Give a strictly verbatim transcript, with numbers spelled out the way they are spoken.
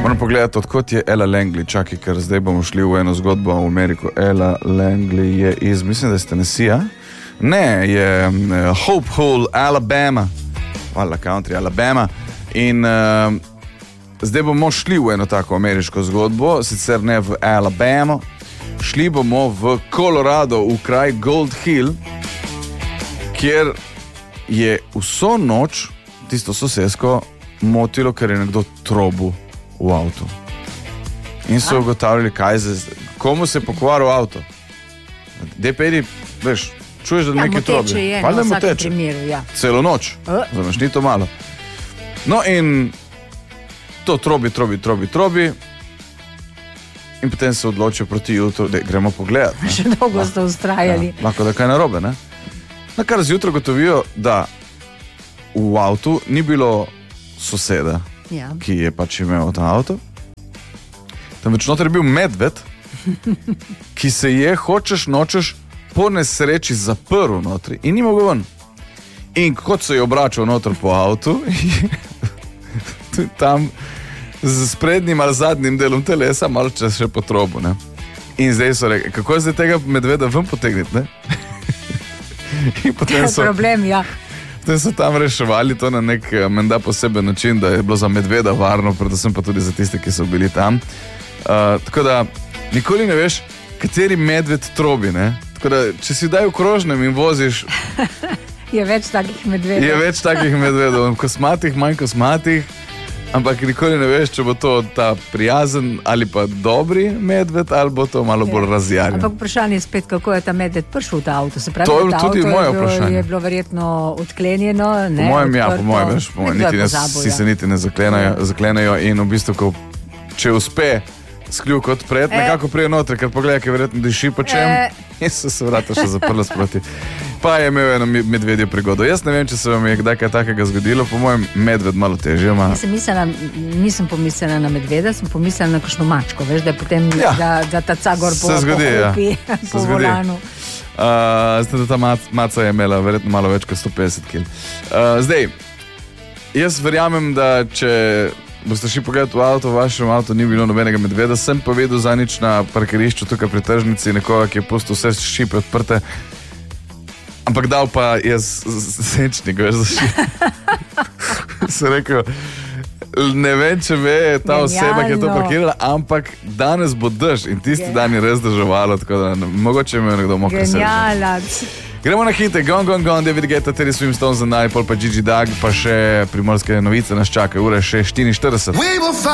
Moram pogledati, odkot je Ella Langley. Čakaj, ker zdaj bomo šli v eno zgodbo v Ameriko. Ella Langley je iz, mislim, da je Tennessee. Ne, je uh, Hope Hole, Alabama. Hvala, country, Alabama. In uh, zdaj bomo šli v eno tako ameriško zgodbo, sicer ne v Alabama. Šli bomo v Colorado, v kraj Gold Hill, kjer je vso noč tisto sosesko motilo, ker je nekdo trobil v avtu. In so ugotavljali, kaj zdaj, komu se je pokvaril avto. Dej pedi, veš, čuješ, da ja, nekaj trobi. Je, pa no, ne mu teče. Primeru, ja. Celo noč. Uh. Zameš, ni to malo. No in to trobi, trobi, trobi, trobi. In potem se odločijo proti jutru, da gremo pogledat. Ne? Še dolgo ste ustrajali. Ja, lahko da kaj narobe, ne? Na kar zjutraj gotovijo, da v avtu ni bilo soseda, ja. Ki je pač imel ta avto. Temveč noter je bil medved, ki se je, hočeš, nočeš, po nesreči zaprl notri in ni mogel ven. In kot se je obračal noter po avtu, tam z sprednjim ali zadnjim delom telesa malo čas še potrobu, ne. In zdaj so rekli, kako je zdaj tega medveda ven potegniti, ne? In potem so, problem, ja. Potem so tam reševali to na nek menda poseben način, da je bilo za medveda varno, predvsem pa tudi za tiste, ki so bili tam. Uh, tako da nikoli ne veš, kateri medved trobi, ne? Tako da, če si daj v krožnem in voziš... je več takih medvedov. Je več takih medvedov. Kosmatih, manj kosmatih. Ampak nikoli ne veš, če bo to ta prijazen ali pa dobri medved, ali bo to malo bolj razjarjen. Ampak vprašanje je spet, kako je ta medved prišel v ta avto. Se pravi, to je tudi moje je bilo, vprašanje. Je bilo verjetno odklenjeno. Ne, po mojem, odprto, ja, po mojem, veš, po mojem, niti ne, pozabil, si ja. se niti ne zaklenajo, zaklenajo in v bistvu, ko, če uspe skljuk odpreti, e. nekako prije noter, ker pogledaj, ki verjetno diši po čem, e. in so se vrata še zaprla sproti. Pa je imel eno medvedjo prigodo. Jaz ne vem, če se vam je kdaj kaj takega zgodilo, po mojem medved malo težje ima. Nisem, mislila, nisem pomislila na medveda, sem pomislila na kakšno mačko, veš, da je potem, ja. da, da ta cagor po, zgodi, po hupi, ja. po volanu. Uh, zdaj, da ta mac, maca je imela verjetno malo več kot sto petdeset kilogramov. Uh, zdaj, jaz verjamem, da če boste šli pogledati v avto, v vašem avtu ni bilo nobenega medveda, sem povedal za nič na parkirišču tukaj pri tržnici nekoga, ki je pustil vse šipe odprte. Ampak dal pa jaz senčnik, veš, za šip. Sem rekel, ne vem, če ve ta Genialno. Oseba, ki je to parkirala, ampak danes bo dež in tisti Gen. Dan je res deževalo, tako da mogoče imel nekdo mokre srce. Genialac. Gremo na hite, Gone, Gone, Gone, David Guetta, Terry Swim, Stone za naj, pol pa Gigi Dag, pa še Primorske novice nas čaka, ura je še štiriinštirideset.